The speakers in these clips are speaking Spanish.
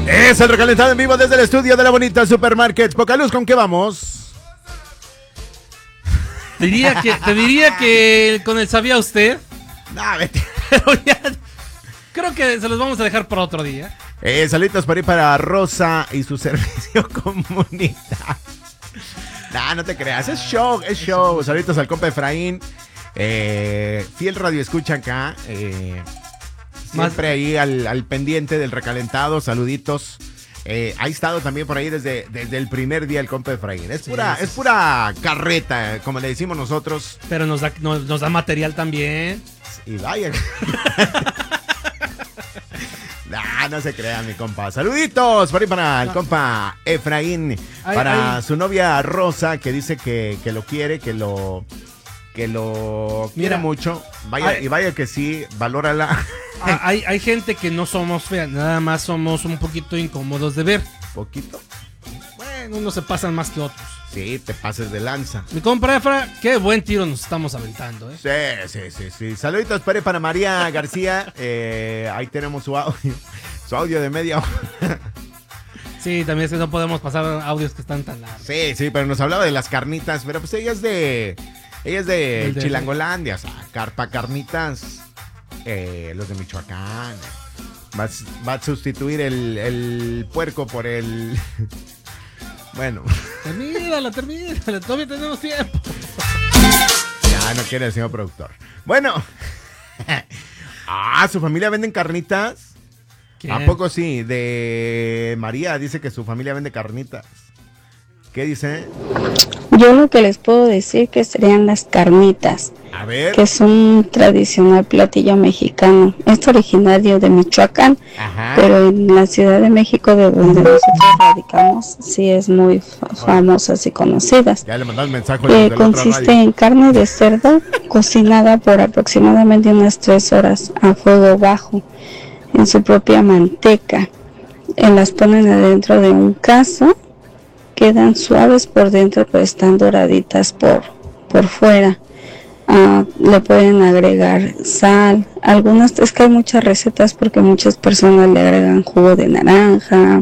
Es el recalentado en vivo desde el estudio de la bonita Supermarket Poca Luz. ¿Con qué vamos? Te diría que con el ¿sabía usted? No, vete. Pero ya, creo que se los vamos a dejar para otro día. Saluditos por ahí para Rosa y su servicio comunitario. Nah, no te creas, es show, es show. Saluditos al compa Efraín. Fiel radio escucha acá. Siempre ahí al pendiente del recalentado. Saluditos. Ha estado también por ahí desde el primer día el compa Efraín. Es pura carreta, como le decimos nosotros. Pero nos da material también. Y vaya. Nah, no se crea, mi compa. Saluditos por ahí para el compa Efraín. Para su novia Rosa, que dice que lo quiere, que lo quiere mucho. Vaya que sí, valórala. Hay gente que no somos feas, nada más somos un poquito incómodos de ver. ¿Poquito? Bueno, unos se pasan más que otros. Sí, te pases de lanza. Mi compa Efra, qué buen tiro nos estamos aventando, ¿eh? Sí. Saluditos para María García. Ahí tenemos su audio de media hora. Sí, también es que no podemos pasar audios que están tan largos. Sí, pero nos hablaba de las carnitas, pero pues ella es de Chilangolandia, o sea, carnitas, los de Michoacán. Va a sustituir el puerco por el... Bueno. Termínala, todavía tenemos tiempo. Ya, no quiere el señor productor. Bueno. ¿Su familia venden carnitas? ¿Qué? ¿A poco sí? De María dice que su familia vende carnitas. ¿Qué dice? Yo lo que les puedo decir que serían las carnitas. A ver. Que es un tradicional platillo mexicano. Es originario de Michoacán. Ajá. Pero en la Ciudad de México, de donde nosotros radicamos, sí es muy famosas y conocidas. Ya le mandé el mensaje. Consiste en carne de cerdo cocinada por aproximadamente unas 3 horas a fuego bajo en su propia manteca. Las ponen adentro de un cazo. Quedan suaves por dentro, pero están doraditas por fuera. Le pueden agregar sal. Algunas, es que hay muchas recetas porque muchas personas le agregan jugo de naranja,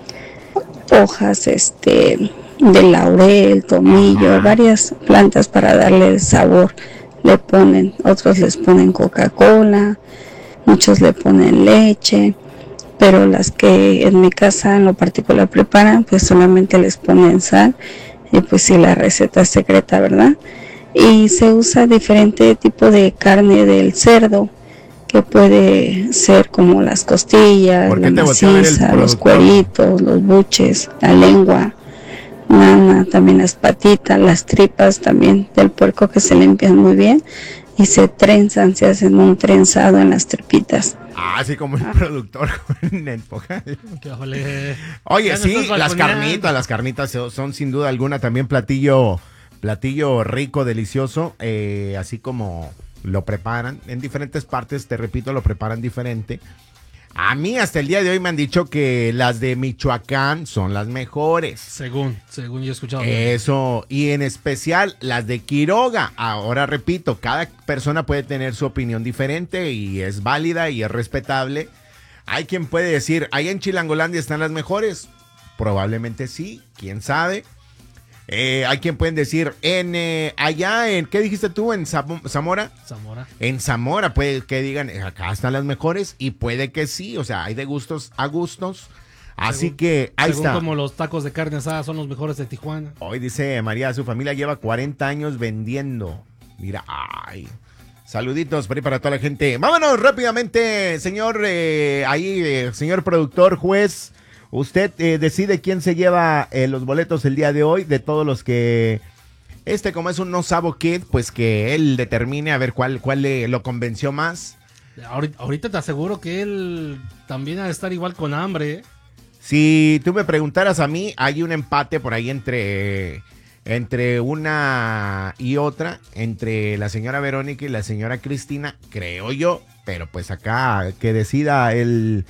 hojas de laurel, tomillo, varias plantas para darle el sabor. Le ponen, otros les ponen Coca-Cola, muchos le ponen leche. Pero las que en mi casa en lo particular preparan, pues solamente les ponen sal. Y pues sí, la receta es secreta, ¿verdad? Y se usa diferente tipo de carne del cerdo, que puede ser como las costillas, la maciza, los cueritos, los buches, la lengua, nana, también las patitas, las tripas también del puerco, que se limpian muy bien y se trenzan, se hacen un trenzado en las tripitas. Así como el productor con el Pocal. Oye, sí, las carnitas son sin duda alguna también platillo rico, delicioso, así como lo preparan en diferentes partes, te repito, lo preparan diferente. A mí hasta el día de hoy me han dicho que las de Michoacán son las mejores. Según yo he escuchado. Eso, y en especial las de Quiroga. Ahora repito, cada persona puede tener su opinión diferente y es válida y es respetable. Hay quien puede decir, ¿ahí en Chilangolandia están las mejores? Probablemente sí, quién sabe. Hay quien pueden decir, allá en, ¿qué dijiste tú? ¿En Zamora? En Zamora puede que digan, acá están las mejores, y puede que sí, o sea, hay de gustos a gustos. Así que ahí está. Como los tacos de carne asada son los mejores de Tijuana. Hoy dice María, su familia lleva 40 años vendiendo. Mira, ay. Saluditos por ahí para toda la gente. Vámonos rápidamente, señor, señor productor, juez. Usted decide quién se lleva los boletos el día de hoy, de todos los que, como es un no sabo kid, pues que él determine a ver cuál lo convenció más. Ahorita te aseguro que él también ha de estar igual con hambre, ¿eh? Si tú me preguntaras a mí, hay un empate por ahí entre una y otra, entre la señora Verónica y la señora Cristina, creo yo, pero pues acá que decida el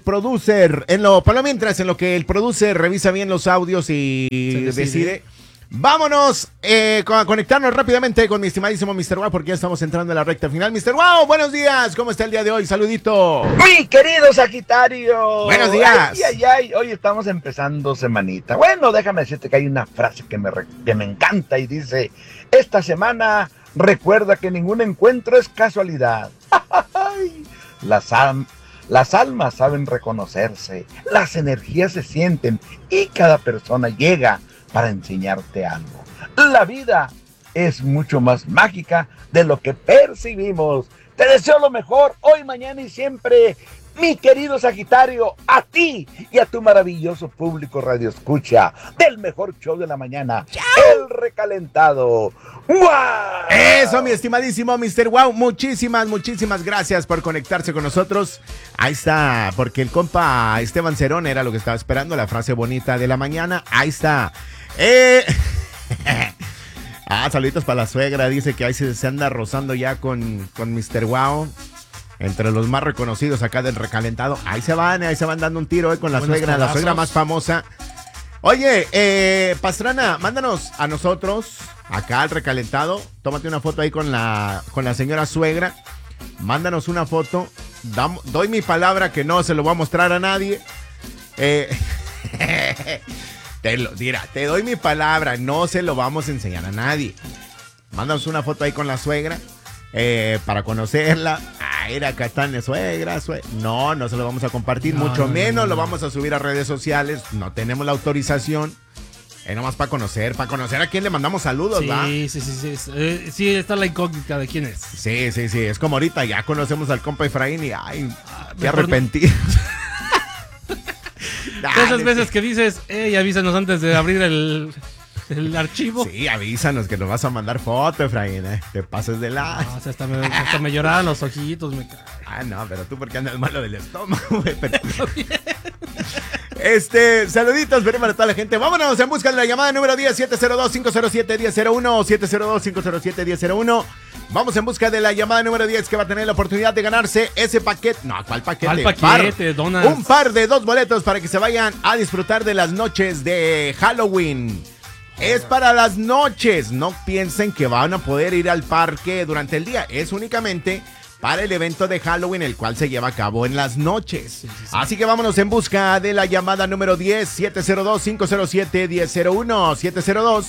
producer, mientras en lo que el producer revisa bien los audios y decide, Vámonos a conectarnos rápidamente con mi estimadísimo Mr. Wow, porque ya estamos entrando en la recta final. Mr. Wow, buenos días. ¿Cómo está el día de hoy? Saludito. Mi querido Sagitario. Buenos días. Ay. Hoy estamos empezando semanita. Bueno, déjame decirte que hay una frase que me encanta y dice: esta semana recuerda que ningún encuentro es casualidad. Las almas saben reconocerse, las energías se sienten y cada persona llega para enseñarte algo. La vida es mucho más mágica de lo que percibimos. Te deseo lo mejor hoy, mañana y siempre, mi querido Sagitario, a ti y a tu maravilloso público radio escucha del mejor show de la mañana, El Recalentado. ¡Wow! Eso, mi estimadísimo Mr. Wow, muchísimas gracias por conectarse con nosotros. Ahí está, porque el compa Esteban Cerón era lo que estaba esperando, la frase bonita de la mañana. Ahí está. Saluditos para la suegra, dice que ahí se anda rozando ya con Mr. Wow. Entre los más reconocidos acá del Recalentado. Ahí se van dando un tiro con la Buenos suegra, codazos. la suegra más famosa. Oye, Pastrana, mándanos a nosotros, acá al Recalentado. Tómate una foto ahí con la señora suegra. Mándanos una foto. Doy mi palabra que no se lo voy a mostrar a nadie. Te doy mi palabra, no se lo vamos a enseñar a nadie. Mándanos una foto ahí con la suegra. Para conocerla. Era acá están suegra. No se lo vamos a compartir, mucho menos lo vamos a subir a redes sociales. No tenemos la autorización. Nomás para conocer a quién le mandamos saludos, ¿va? Sí. Sí, está la incógnita de quién es. Sí. Es como ahorita ya conocemos al compa Efraín y qué mejor arrepentido. Esas veces que dices, avísanos antes de abrir el archivo. Sí, avísanos que nos vas a mandar foto, Efraín, Te pases de la... No, o sea, hasta me lloraban los ojitos, me cae. No, pero tú porque andas malo del estómago, güey. Saluditos, pero para toda la gente. Vámonos en busca de la llamada número 10, 702-507-1001, 702-507-1001. Vamos en busca de la llamada número 10 que va a tener la oportunidad de ganarse ese paquete. No, ¿cuál paquete? ¿Cuál paquete, donas? Un par de 2 boletos para que se vayan a disfrutar de las noches de Halloween. Es para las noches. No piensen que van a poder ir al parque durante el día. Es únicamente para el evento de Halloween, el cual se lleva a cabo en las noches. Sí. Así que vámonos en busca de la llamada número 10, 702-507-1001,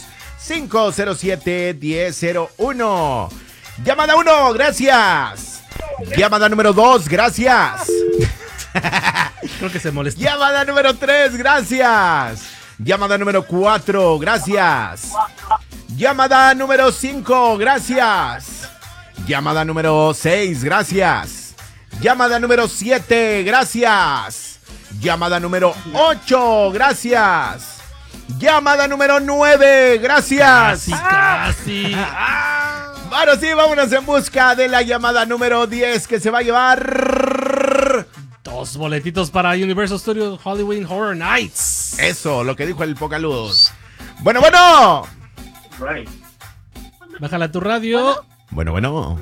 702-507-1001. Llamada 1, gracias. Llamada número 2, gracias. Creo que se molestó. Llamada número 3, gracias. Llamada número 4, gracias. Llamada número 5, gracias. Llamada número 6, gracias. Llamada número 7, gracias. Llamada número 8, gracias. Llamada número 9, gracias. Casi. Ahora sí, vámonos en busca de la llamada número 10 que se va a llevar 2 boletitos para Universal Studios Halloween Horror Nights. Eso, lo que dijo el Pocaluz. Bueno. Bájala tu radio. Bueno,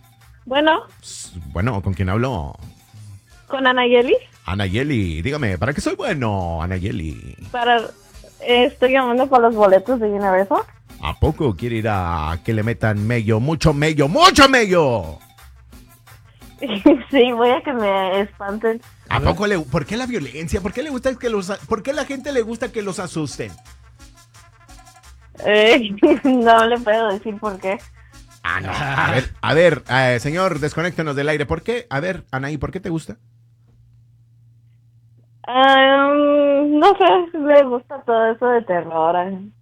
¿con quién hablo? Con Anayeli. Anayeli, dígame, ¿para qué soy bueno, Anayeli? Estoy llamando para los boletos de Universal. ¿A poco quiere ir a que le metan mucho mello? Sí, voy a que me espanten. ¿A poco por qué la violencia? ¿Por qué la gente le gusta que los asusten? No le puedo decir por qué. No. A ver, señor, desconéctenos del aire. ¿Por qué? A ver, Anaí, ¿por qué te gusta? No sé, me gusta todo eso de terror.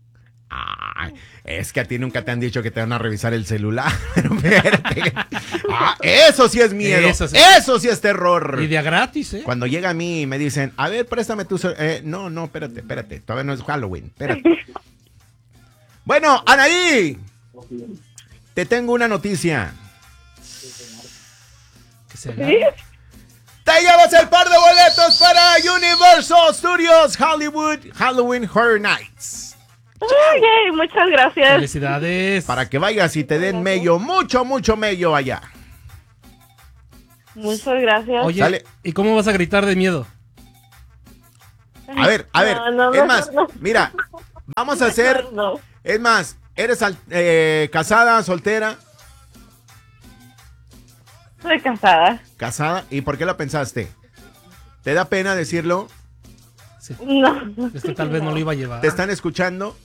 Es que a ti nunca te han dicho que te van a revisar el celular. Pero espérate. Eso sí es miedo. Eso sí es terror. Y de a gratis, Cuando llega a mí y me dicen, a ver, préstame tu celular. No, espérate. Todavía no es Halloween. Espérate. Bueno, Anaí. Te tengo una noticia. ¿Qué se ¿Sí? Te llevas el par de boletos para Universal Studios Halloween Horror Nights. Okay, muchas gracias. Felicidades. Para que vayas y te den mello, mucho mello allá. Muchas gracias. Oye, Sale. ¿Y cómo vas a gritar de miedo? A ver. No, Es más, mira, vamos a hacer... No. Es más, ¿eres casada, soltera? Soy casada. ¿Casada? ¿Y por qué la pensaste? ¿Te da pena decirlo? Sí. No. Es que tal vez no lo iba a llevar. ¿Te están escuchando?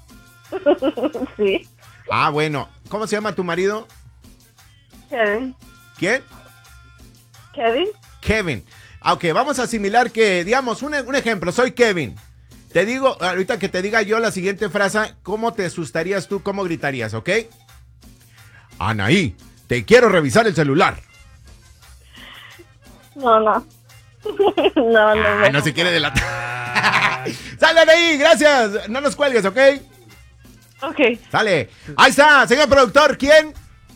Sí. Ah, bueno. ¿Cómo se llama tu marido? Kevin. ¿Quién? Kevin. Kevin. Ok, vamos a asimilar que, digamos, un ejemplo, soy Kevin. Te digo, ahorita que te diga yo la siguiente frase, ¿cómo te asustarías tú? ¿Cómo gritarías, ok? Anaí, te quiero revisar el celular. No. No. No se quiere delatar. Sale de ahí, gracias. No nos cuelgues, ¿ok? Ok. Sale. Ahí está, señor productor, ¿quién?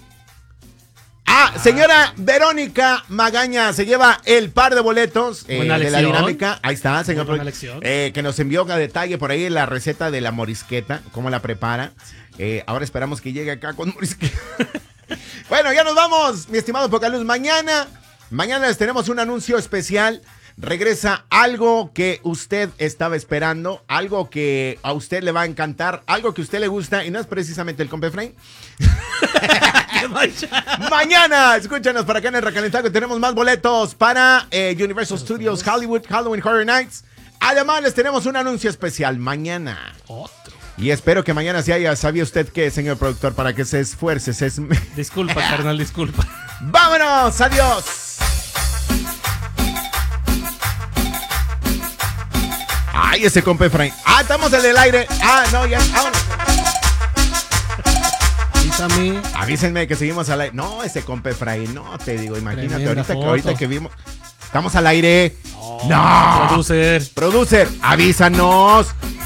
Señora Verónica Magaña se lleva el par de boletos de la dinámica. Ahí está, señor productor. Que nos envió a detalle por ahí la receta de la morisqueta, cómo la prepara. Ahora esperamos que llegue acá con morisqueta. Bueno, ya nos vamos, mi estimado Pocaluz. Mañana les tenemos un anuncio especial. Regresa algo que usted estaba esperando, algo que a usted le va a encantar, algo que a usted le gusta y no es precisamente el Compa Efraín. Mañana, escúchanos para acá en el Recalentado, que tenemos más boletos para Universal Studios Hollywood Halloween Horror Nights. Además, les tenemos un anuncio especial mañana. Otro. Y espero que mañana sabía usted que, señor productor, para que se esfuerce. Disculpa, carnal, disculpa. ¡Vámonos! ¡Adiós! Ay, ese Compa Efraín. Estamos en el aire. No, ya. Vámonos. Avísame. Avísenme que seguimos al aire. No, ese Compa Efraín. No, te digo, imagínate. Tremenda Ahorita que vimos. Estamos al aire. No. Producer. Avísanos.